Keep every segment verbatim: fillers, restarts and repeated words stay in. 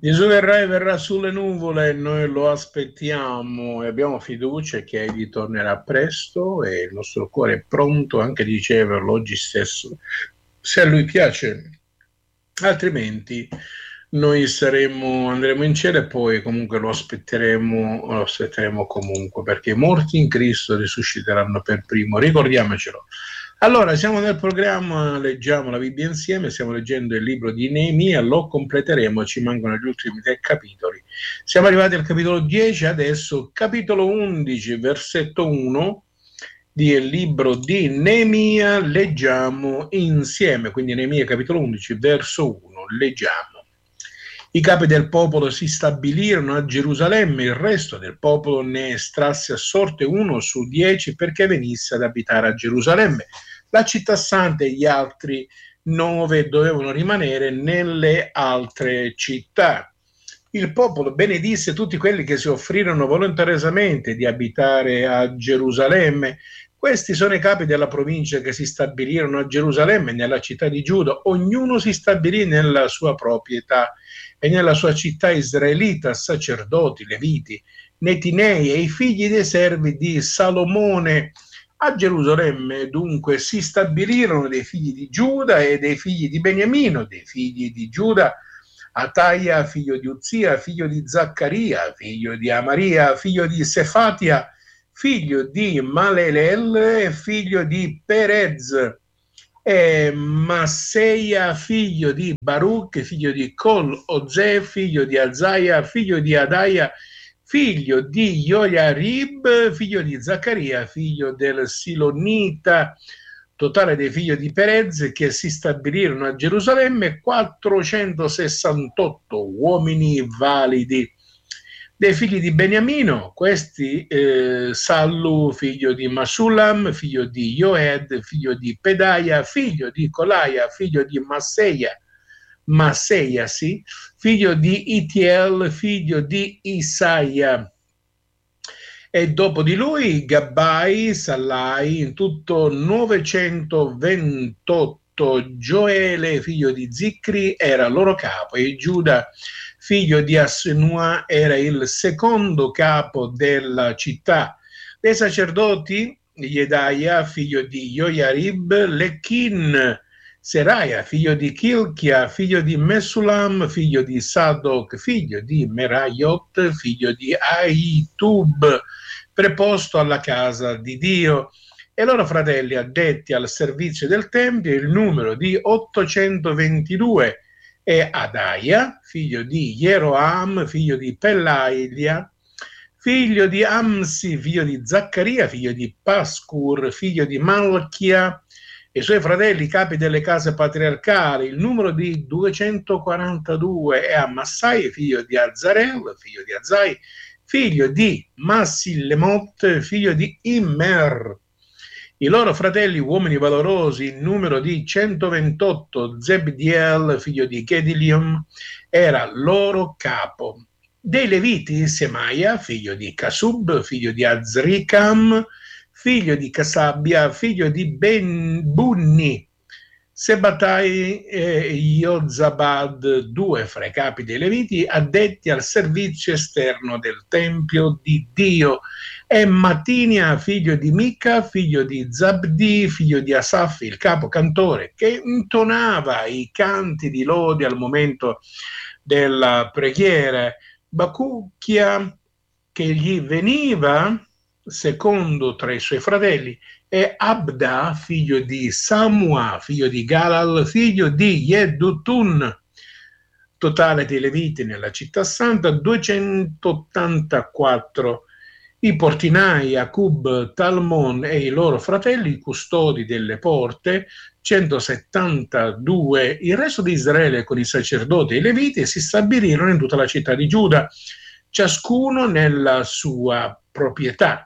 Gesù verrà e verrà sulle nuvole e noi lo aspettiamo e abbiamo fiducia che egli tornerà presto e il nostro cuore è pronto anche di riceverlo oggi stesso, se a lui piace. Altrimenti noi saremo, andremo in cielo e poi comunque lo aspetteremo, lo aspetteremo comunque, perché i morti in Cristo risusciteranno per primo, ricordiamocelo. Allora, siamo nel programma, leggiamo la Bibbia insieme, stiamo leggendo il libro di Neemia, lo completeremo, ci mancano gli ultimi tre capitoli. Siamo arrivati al capitolo dieci, adesso capitolo undici, versetto uno del libro di Neemia, leggiamo insieme, quindi Neemia capitolo undici, verso uno, leggiamo. I capi del popolo si stabilirono a Gerusalemme, il resto del popolo ne estrasse a sorte uno su dieci perché venisse ad abitare a Gerusalemme. La città santa e gli altri nove dovevano rimanere nelle altre città. Il popolo benedisse tutti quelli che si offrirono volontariamente di abitare a Gerusalemme. Questi sono i capi della provincia che si stabilirono a Gerusalemme, nella città di Giuda. Ognuno si stabilì nella sua proprietà e nella sua città israelita, sacerdoti, leviti, netinei e i figli dei servi di Salomone. A Gerusalemme dunque si stabilirono dei figli di Giuda e dei figli di Beniamino, dei figli di Giuda, Ataia, figlio di Uzia, figlio di Zaccaria, figlio di Amaria, figlio di Sefatia, figlio di Malelel, figlio di Perez, e Masseia, figlio di Baruch, figlio di Col Oze, figlio di Azaia, figlio di Adaia, figlio di Joiarib, figlio di Zaccaria, figlio del Silonita. Totale dei figli di Perez che si stabilirono a Gerusalemme quattrocentosessantotto uomini validi. Dei figli di Beniamino, questi eh, Sallu, figlio di Masulam, figlio di Joed, figlio di Pedaia, figlio di Colaia, figlio di Masseia, Masseia sì, figlio di Itiel, figlio di Isaia. E dopo di lui Gabbai, Sallai, in tutto novecentoventotto. Gioele, figlio di Zicri, era loro capo, e Giuda, figlio di Assenua, era il secondo capo della città. Dei sacerdoti, Jedaia, figlio di Joiarib, Lechin, Seraia, figlio di Kilchia, figlio di Mesulam, figlio di Sadok, figlio di Meraiot, figlio di Aitub, preposto alla casa di Dio, e loro fratelli addetti al servizio del Tempio, il numero di ottocentoventidue, e Adaia, figlio di Jeroam, figlio di Pellailia, figlio di Amsi, figlio di Zaccaria, figlio di Pascur, figlio di Malchia, e i suoi fratelli capi delle case patriarcali, il numero di duecentoquarantadue, e Ammassai, figlio di Azzarel, figlio di Azai, figlio di Massillemot, figlio di Immer. I loro fratelli uomini valorosi, in numero di centoventotto, Zebdiel, figlio di Gedilium, era loro capo. Dei Leviti, Semaia, figlio di Casub, figlio di Azricam, figlio di Casabia, figlio di Ben Bunni, Sebatai e Iozabad, due fra i capi dei Leviti, addetti al servizio esterno del Tempio di Dio, e Matinia, figlio di Mica, figlio di Zabdi, figlio di Asaf, il capo cantore, che intonava i canti di lode al momento della preghiera, Bacucchia, che gli veniva secondo tra i suoi fratelli, e Abda, figlio di Samua, figlio di Galal, figlio di Yedutun. Totale dei Leviti nella città santa duecentottantaquattro. I portinai, Acub, Talmon e i loro fratelli, custodi delle porte, centosettantadue. Il resto di Israele con i sacerdoti e i Leviti si stabilirono in tutta la città di Giuda, ciascuno nella sua proprietà.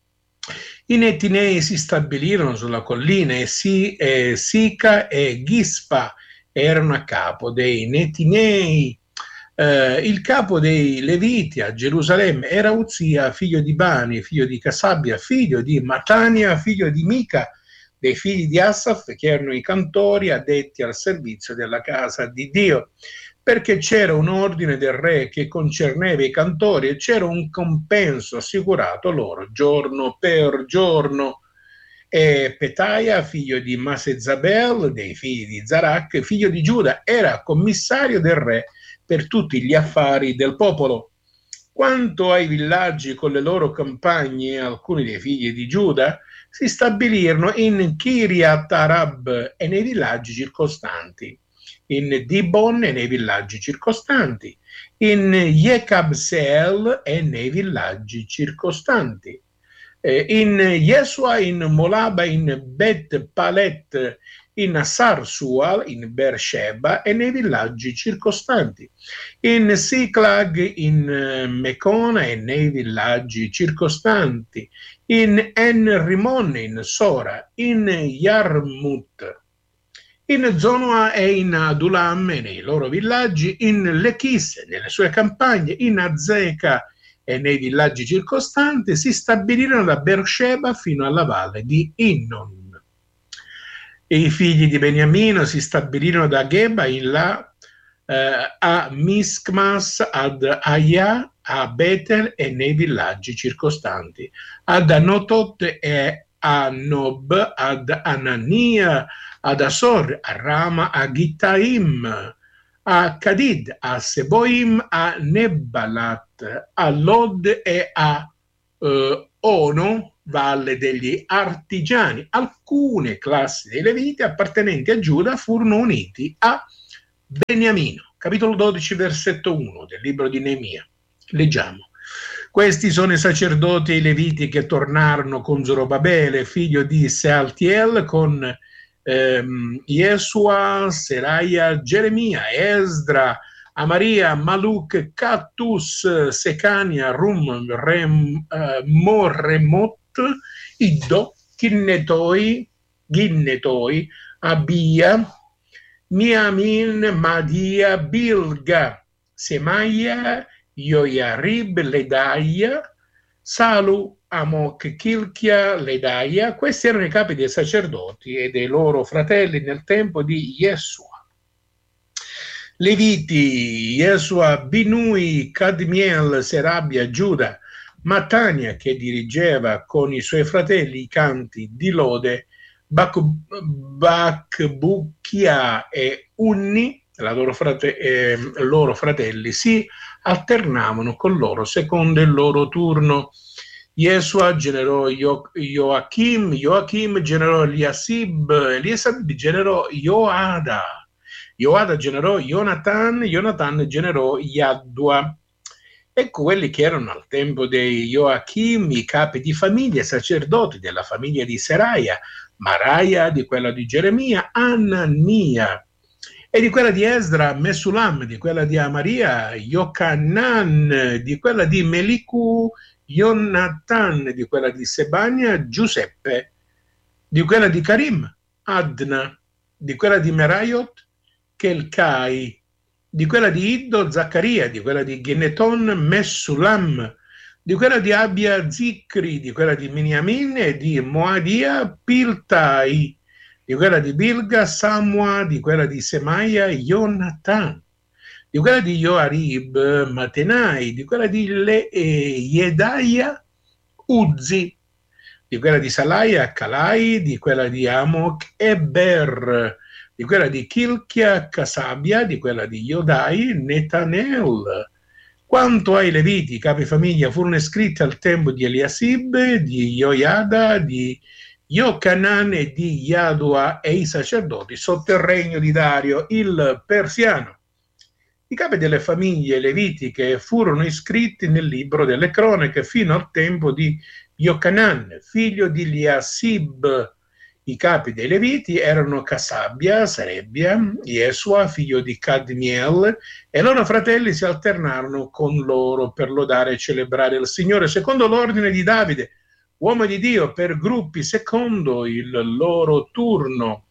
I Netinei si stabilirono sulla collina, e si, eh, Sica e Gispa erano a capo dei Netinei. Eh, il capo dei Leviti a Gerusalemme era Uzia, figlio di Bani, figlio di Casabia, figlio di Matania, figlio di Mica, dei figli di Asaf, che erano i cantori addetti al servizio della casa di Dio. perché c'era un ordine del re che concerneva i cantori e c'era un compenso assicurato loro giorno per giorno. E Petaia, figlio di Masezabel, dei figli di Zarac, figlio di Giuda, era commissario del re per tutti gli affari del popolo. Quanto ai villaggi con le loro campagne, alcuni dei figli di Giuda si stabilirono in Kiriat Arab e nei villaggi circostanti, in Dibon e nei villaggi circostanti, in Yekabseel e nei villaggi circostanti, in Yesua, in Molaba, in Bet Palet, in Sarsual, in Beersheba e nei villaggi circostanti, in Siclag, in Mecona e nei villaggi circostanti, in En Rimon, in Sora, in Yarmut, in Zonoa e in Adulam e nei loro villaggi, in Lechis nelle sue campagne, in Azeca e nei villaggi circostanti, si stabilirono da Beersheba fino alla valle di Innon. E i figli di Beniamino si stabilirono da Geba in là eh, a Miscmas, ad Aya, a Betel e nei villaggi circostanti, ad Anotot e a Nob, ad Anania, ad Asor, a Rama, a Gittaim, a Cadid, a Seboim, a Nebalat, a Lod e a eh, Ono, valle degli artigiani. Alcune classi dei Leviti appartenenti a Giuda furono uniti a Beniamino. Capitolo dodici, versetto uno del libro di Neemia. Leggiamo. Questi sono i sacerdoti e i Leviti che tornarono con Zorobabele, figlio di Sealtiel, con ehm, Yesua, Seraia, Geremia, Esdra, Amaria, Maluk, Cattus, Secania, Rum, Rem, eh, Morremot, Iddo, Ginnetoi, Ginnetoi, Abia, Miamin, Madia, Bilga, Semaia, Yoiarib, Ledaia, Salu, Amok, Kilchia, Ledaia. Questi erano i capi dei sacerdoti e dei loro fratelli nel tempo di Yesua. Leviti, Yesua, Binui, Cadmiel, Serabia, Giuda, Matania che dirigeva con i suoi fratelli i canti di lode, Bakbukia e Unni, la loro, frate, eh, loro fratelli, si alternavano con loro secondo il loro turno. Yesua generò Io- Joachim, Joachim generò Eliasib, Eliasib generò Joada, Joada generò Jonathan, Jonathan generò Yaddua. Ecco quelli che erano al tempo dei Joachim, i capi di famiglia, sacerdoti della famiglia di Seraia, Maraia di quella di Geremia, Anania, e di quella di Esdra, Mesulam, di quella di Amaria, Yochanan, di quella di Melicu, Jonathan, di quella di Sebania, Giuseppe, di quella di Karim, Adna, di quella di Meraiot, Kelkai, di quella di Iddo, Zaccaria, di quella di Geneton, Messulam, di quella di Abia, Zicri, di quella di Miniamin e di Moadia, Piltai, di quella di Bilga, Samua, di quella di Semaia, Jonathan, di quella di Joarib, Matenai, di quella di Le- eh, Yedaia, Uzzi, di quella di Salaia, Calai, di quella di Amok, Eber, di quella di Kilchia, Casabia, di quella di Yodai, Netanel. Quanto ai Leviti, i capifamiglia, furono iscritti al tempo di Eliasib, di Joiada, di Yochanan e di Yadua e i sacerdoti sotto il regno di Dario il persiano. I capi delle famiglie levitiche furono iscritti nel libro delle cronache fino al tempo di Yochanan, figlio di Eliasib. I capi dei Leviti erano Casabia, Serebia, Yesua, figlio di Cadmiel, e i loro fratelli si alternarono con loro per lodare e celebrare il Signore secondo l'ordine di Davide, uomo di Dio, per gruppi secondo il loro turno.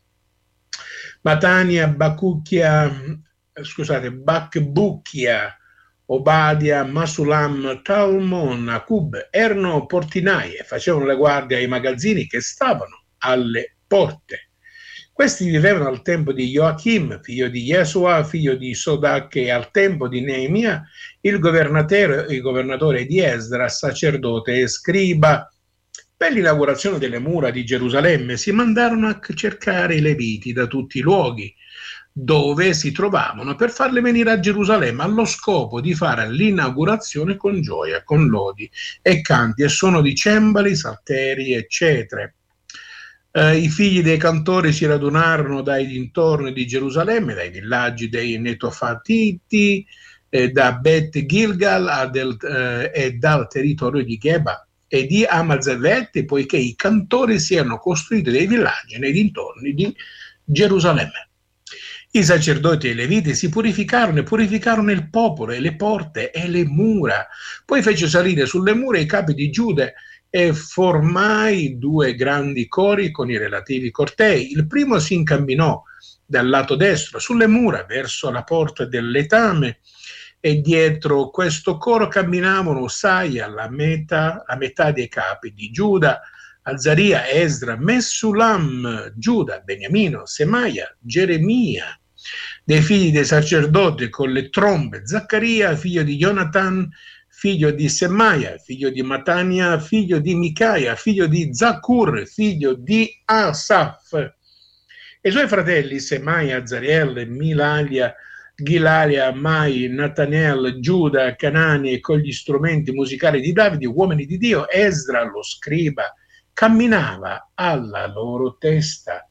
Matania, Bacucchia, scusate, Bacbucchia, Obadia, Masulam, Talmon, Acub erano portinai e facevano le guardie ai magazzini che stavano alle porte. Questi vivevano al tempo di Joachim, figlio di Jesua, figlio di Sodac, e al tempo di Neemia, il governatore, il governatore di Esdra, sacerdote e scriba. Per l'inaugurazione delle mura di Gerusalemme si mandarono a cercare i Leviti da tutti i luoghi dove si trovavano per farli venire a Gerusalemme allo scopo di fare l'inaugurazione con gioia, con lodi e canti e suono di cembali, salteri, eccetera. Uh, I figli dei cantori si radunarono dai dintorni di Gerusalemme, dai villaggi dei Netofatiti, eh, da Bet Gilgal del, eh, e dal territorio di Geba e di Amazevet, poiché i cantori si erano costruiti dei villaggi nei dintorni di Gerusalemme. I sacerdoti e i leviti si purificarono e purificarono il popolo e le porte e le mura. Poi fece salire sulle mura i capi di Giuda e formai due grandi cori con i relativi cortei. Il primo si incamminò dal lato destro sulle mura verso la porta del letame, e dietro questo coro camminavano Osaia, la metà, la metà dei capi di Giuda, Azaria, Esdra, Messulam, Giuda, Beniamino, Semaia, Geremia. Dei figli dei sacerdoti con le trombe, Zaccaria, figlio di Jonathan, figlio di Semaia, figlio di Matania, figlio di Micaia, figlio di Zacur, figlio di Asaf. E i suoi fratelli Semaia, Azariel, Milalia, Gilalia, Mai, Natanel, Giuda, Canani, e con gli strumenti musicali di Davide, uomini di Dio, Esdra, lo scriba, camminava alla loro testa.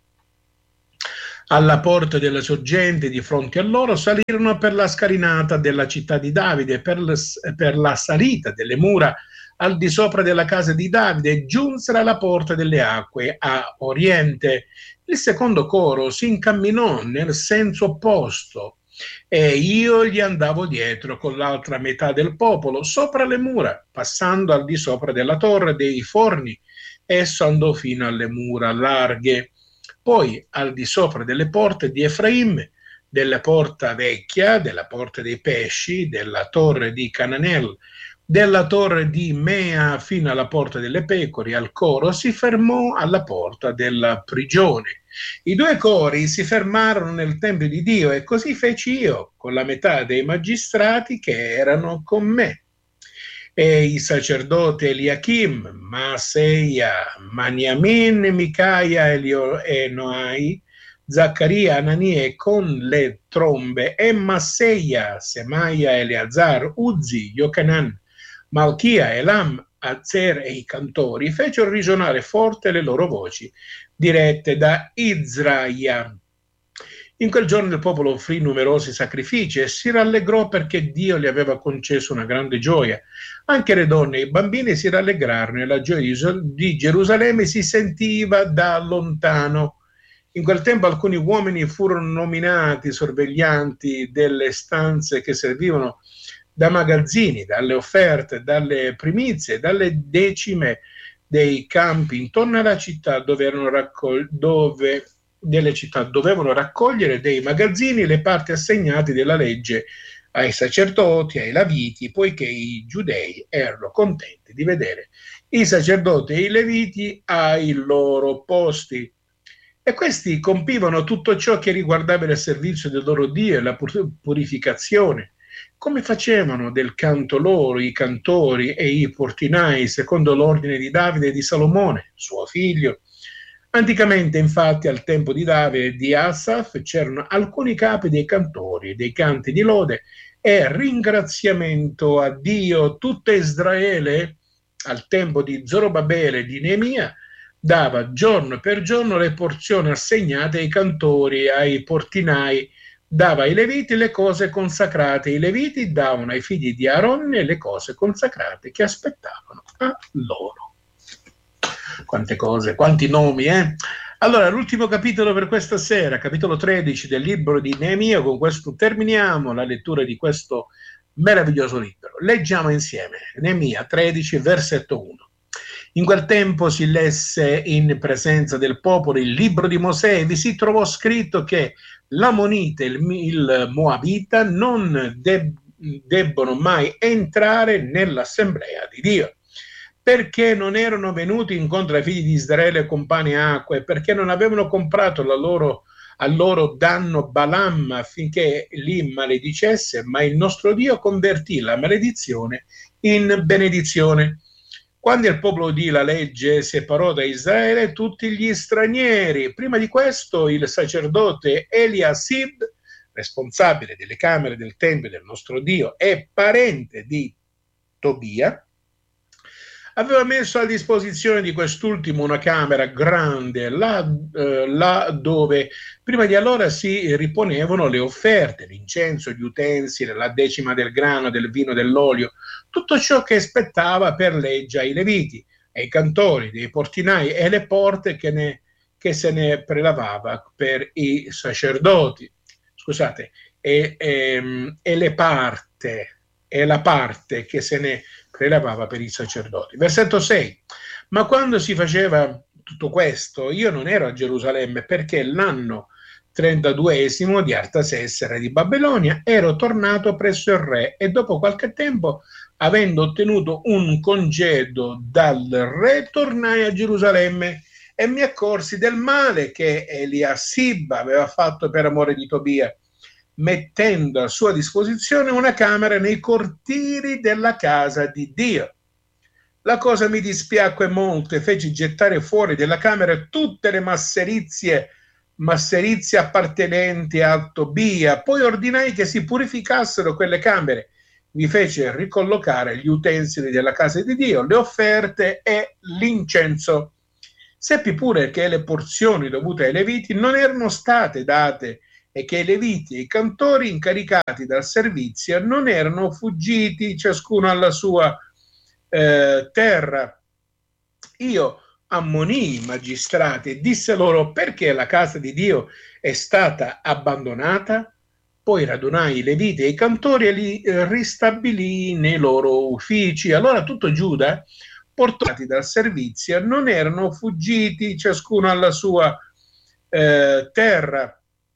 Alla porta della sorgente di fronte a loro salirono per la scalinata della città di Davide, per, le, per la salita delle mura al di sopra della casa di Davide, e giunsero alla porta delle acque a oriente. Il secondo coro si incamminò nel senso opposto, e io gli andavo dietro con l'altra metà del popolo sopra le mura, passando al di sopra della torre dei forni. Esso andò fino alle mura larghe, poi al di sopra delle porte di Efraim, della porta vecchia, della porta dei pesci, della torre di Cananel, della torre di Mea fino alla porta delle pecore. Al coro si fermò alla porta della prigione. I due cori si fermarono nel tempio di Dio, e così feci io con la metà dei magistrati che erano con me. E i sacerdoti Eliachim, Maaseia, Maniamin, Micaia e Noai, Zaccaria, Ananie con le trombe, e Masseia, Semaia, Eleazar, Uzzi, Yochanan, Malchia, Elam, Azer e i cantori fecero risuonare forte le loro voci, dirette da Izraia. In quel giorno il popolo offrì numerosi sacrifici e si rallegrò perché Dio gli aveva concesso una grande gioia. Anche le donne e i bambini si rallegrarono, e la gioia di Gerusalemme si sentiva da lontano. In quel tempo alcuni uomini furono nominati sorveglianti delle stanze che servivano da magazzini, dalle offerte, dalle primizie, dalle decime dei campi intorno alla città dove erano raccol- dove delle città dovevano raccogliere dei magazzini le parti assegnate della legge ai sacerdoti, ai leviti, poiché i giudei erano contenti di vedere i sacerdoti e i leviti ai loro posti. E questi compivano tutto ciò che riguardava il servizio del loro Dio e la purificazione, come facevano del canto loro i cantori e i portinai, secondo l'ordine di Davide e di Salomone, suo figlio. Anticamente, infatti, al tempo di Davide e di Asaf, c'erano alcuni capi dei cantori, dei canti di lode e ringraziamento a Dio. Tutto Israele, al tempo di Zorobabele e di Neemia, dava giorno per giorno le porzioni assegnate ai cantori, ai portinai, dava ai leviti le cose consacrate. I leviti davano ai figli di Aaron le cose consacrate che aspettavano a loro. Quante cose, quanti nomi, eh? Allora, l'ultimo capitolo per questa sera, capitolo tredici del libro di Neemia. Con questo terminiamo la lettura di questo meraviglioso libro. Leggiamo insieme Neemia tredici, versetto uno. In quel tempo si lesse in presenza del popolo il libro di Mosè, e vi si trovò scritto che l'Ammonite e il, il Moabita non deb- debbono mai entrare nell'assemblea di Dio, perché non erano venuti incontro ai figli di Israele con pane e acqua e perché non avevano comprato la loro, al loro danno Balaam affinché li maledicesse, ma il nostro Dio convertì la maledizione in benedizione. Quando il popolo udì la legge, separò da Israele tutti gli stranieri. Prima di questo il sacerdote Eliasib, responsabile delle camere del Tempio del nostro Dio e parente di Tobia, aveva messo a disposizione di quest'ultimo una camera grande, là, eh, là dove prima di allora si riponevano le offerte, l'incenso, gli utensili, la decima del grano, del vino, dell'olio, tutto ciò che spettava per legge ai Leviti, ai cantori, dei portinai e le porte che, ne, che se ne prelevava per i sacerdoti. Scusate, e, e, e le parte, e la parte che se ne prelevava per i sacerdoti. Versetto sei. Ma quando si faceva tutto questo, io non ero a Gerusalemme perché l'anno trentaduesimo di Artasesse, re di Babilonia, ero tornato presso il re e dopo qualche tempo, avendo ottenuto un congedo dal re, tornai a Gerusalemme e mi accorsi del male che Eliasib aveva fatto per amore di Tobia, mettendo a sua disposizione una camera nei cortili della casa di Dio. La cosa mi dispiacque molto e feci gettare fuori della camera tutte le masserizie, masserizie appartenenti a Tobia. Poi ordinai che si purificassero quelle camere. Mi fece ricollocare gli utensili della casa di Dio, le offerte e l'incenso. Seppi pure che le porzioni dovute ai Leviti non erano state date e che i Leviti e i cantori incaricati dal servizio non erano fuggiti ciascuno alla sua eh, terra. Io ammonii i magistrati e disse loro: perché la casa di Dio è stata abbandonata? Poi radunai i Leviti e i cantori e li eh, ristabilì nei loro uffici. Allora tutto Giuda, portati dal servizio, non erano fuggiti ciascuno alla sua eh, terra.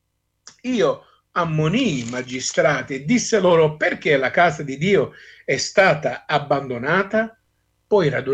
Io ammonii i magistrati e disse loro: perché la casa di Dio è stata abbandonata? Poi radunai